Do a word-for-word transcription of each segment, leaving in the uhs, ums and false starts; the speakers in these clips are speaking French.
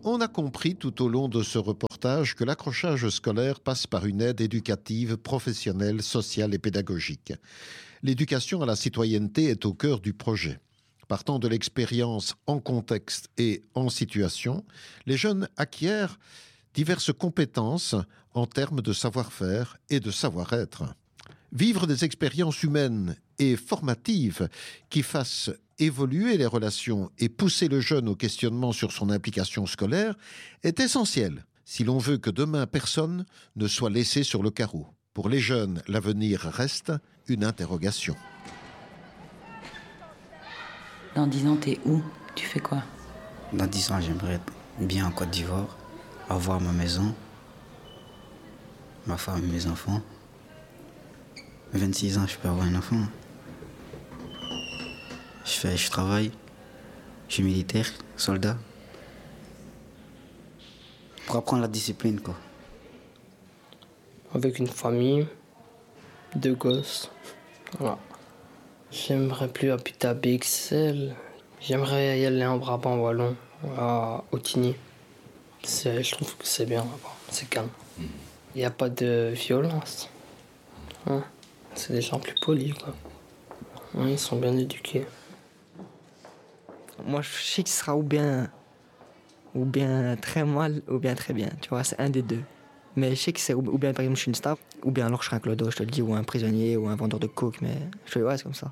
On a compris tout au long de ce reportage que l'accrochage scolaire passe par une aide éducative, professionnelle, sociale et pédagogique. L'éducation à la citoyenneté est au cœur du projet. Partant de l'expérience en contexte et en situation, les jeunes acquièrent diverses compétences en termes de savoir-faire et de savoir-être. Vivre des expériences humaines et formatives qui fassent évoluer les relations et pousser le jeune au questionnement sur son implication scolaire est essentiel si l'on veut que demain personne ne soit laissé sur le carreau. Pour les jeunes, l'avenir reste une interrogation. Dans dix ans, t'es où? Tu fais quoi? Dans dix ans, j'aimerais être bien en Côte d'Ivoire, avoir ma maison, ma femme et mes enfants. vingt-six ans, je peux avoir un enfant. Je fais, je travaille, je suis militaire, soldat. Pour apprendre la discipline, quoi. Avec une famille, deux gosses. Voilà. J'aimerais plus habiter à B X L. J'aimerais y aller en Brabant wallon, à Autigny. C'est, je trouve que c'est bien là-bas, c'est calme. Il n'y a pas de violence. Hein? C'est des gens plus polis, quoi. Hein, ils sont bien éduqués. Moi, je sais que ce sera ou bien, ou bien très mal, ou bien très bien. Tu vois, c'est un des deux. Mais je sais que c'est ou bien, par exemple, je suis une star, ou bien alors je serai un clodo, je te le dis, ou un prisonnier, ou un vendeur de coke, mais je fais, ouais, c'est comme ça.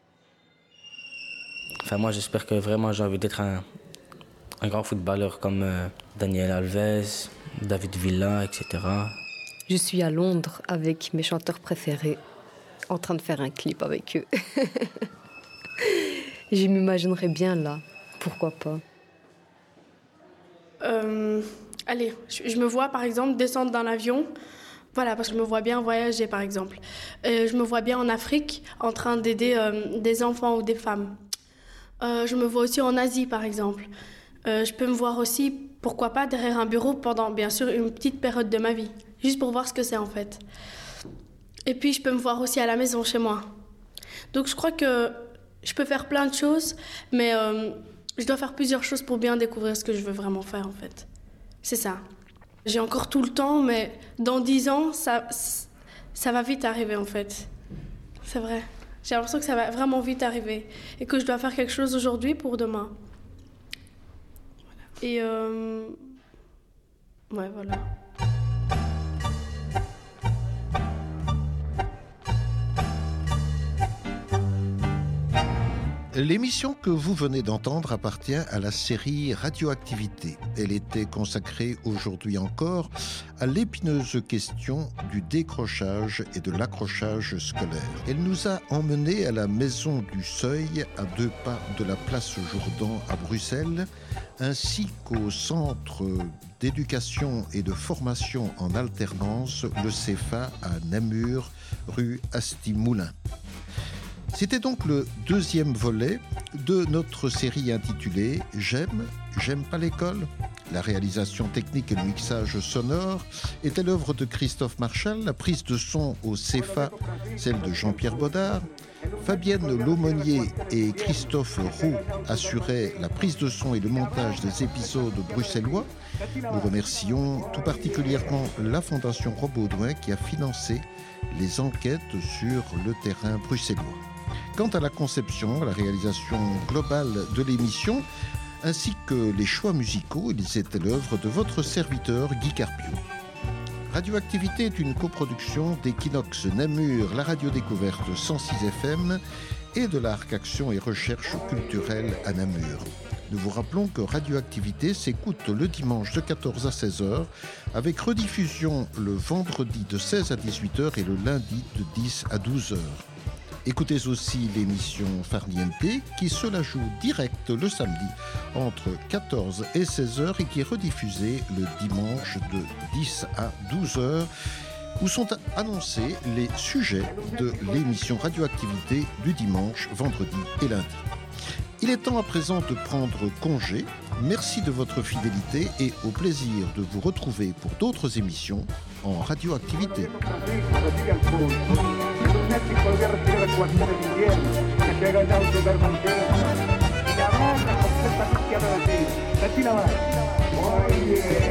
Enfin, moi, j'espère que vraiment j'ai envie d'être un, un grand footballeur comme euh, Daniel Alves, David Villa, et cetera. Je suis à Londres avec mes chanteurs préférés, en train de faire un clip avec eux. Je m'imaginerais bien là, pourquoi pas. Euh, allez, je, je me vois par exemple descendre d'un avion, voilà, parce que je me vois bien voyager par exemple. Euh, je me vois bien en Afrique en train d'aider euh, des enfants ou des femmes. Euh, je me vois aussi en Asie par exemple. Euh, je peux me voir aussi, pourquoi pas, derrière un bureau pendant bien sûr une petite période de ma vie, juste pour voir ce que c'est en fait. Et puis je peux me voir aussi à la maison chez moi. Donc je crois que je peux faire plein de choses, mais euh, je dois faire plusieurs choses pour bien découvrir ce que je veux vraiment faire en fait. C'est ça. J'ai encore tout le temps, mais dans dix ans, ça, ça va vite arriver en fait. C'est vrai. J'ai l'impression que ça va vraiment vite arriver et que je dois faire quelque chose aujourd'hui pour demain. Voilà. Et euh... ouais, voilà. L'émission que vous venez d'entendre appartient à la série Radioactivité. Elle était consacrée aujourd'hui encore à l'épineuse question du décrochage et de l'accrochage scolaire. Elle nous a emmenés à la Maison du Seuil, à deux pas de la place Jourdan à Bruxelles, ainsi qu'au Centre d'éducation et de formation en alternance, le C F A à Namur, rue Asti-Moulin. C'était donc le deuxième volet de notre série intitulée « J'aime, j'aime pas l'école ». La réalisation technique et le mixage sonore était l'œuvre de Christophe Marchal, la prise de son au C F A, celle de Jean-Pierre Baudard. Fabienne Laumonier et Christophe Roux assuraient la prise de son et le montage des épisodes bruxellois. Nous remercions tout particulièrement la Fondation Robaudouin qui a financé les enquêtes sur le terrain bruxellois. Quant à la conception, la réalisation globale de l'émission, ainsi que les choix musicaux, ils étaient l'œuvre de votre serviteur Guy Carpio. Radioactivité est une coproduction d'Equinox Namur, la radio découverte cent six F M et de l'Arc Action et Recherche culturelle à Namur. Nous vous rappelons que Radioactivité s'écoute le dimanche de quatorze à seize heures avec rediffusion le vendredi de seize à dix-huit heures et le lundi de dix à douze heures. Écoutez aussi l'émission Farniente qui se la joue direct le samedi entre quatorze et seize heures et qui est rediffusée le dimanche de dix à douze heures où sont annoncés les sujets de l'émission Radioactivité du dimanche, vendredi et lundi. Il est temps à présent de prendre congé. Merci de votre fidélité et au plaisir de vous retrouver pour d'autres émissions en Radioactivité. México debía recibir las ecuaciones de invierno que se ha ganado el lugar mundial y la ronda completamente a la Latina va.